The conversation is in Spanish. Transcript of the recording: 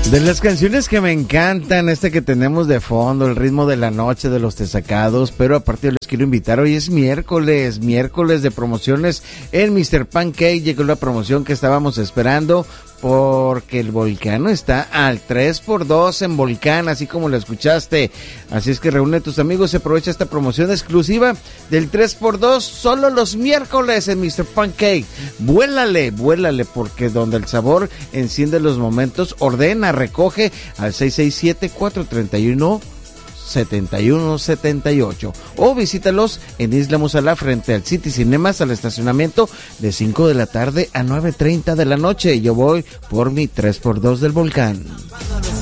De las canciones que me encantan, que tenemos de fondo, el ritmo de la noche de los Desacados, pero aparte les quiero invitar, hoy es miércoles de promociones en Mr. Pancake. Llegó la promoción que estábamos esperando, porque el Volcano está al 3x2 en Volcán, así como lo escuchaste. Así es que reúne a tus amigos y aprovecha esta promoción exclusiva del 3x2 solo los miércoles en Mr. Pancake. Vuélale, porque donde el sabor enciende los momentos, ordena, recoge al 667-431-7178 o visítalos en Isla Musala frente al City Cinemas, al estacionamiento, de 5 de la tarde a 9:30 de la noche. Yo voy por mi 3x2 del Volcán.